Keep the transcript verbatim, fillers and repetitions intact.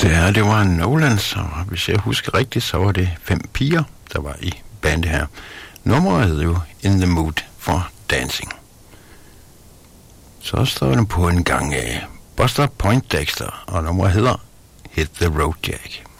Ja, det var Nolans, og hvis jeg husker rigtigt, så var det fem piger, der var i bandet her. Nummeret hed jo In the Mood for Dancing. Så står den på en gang af Buster Poindexter, og nummeret hedder Hit the Road Jack.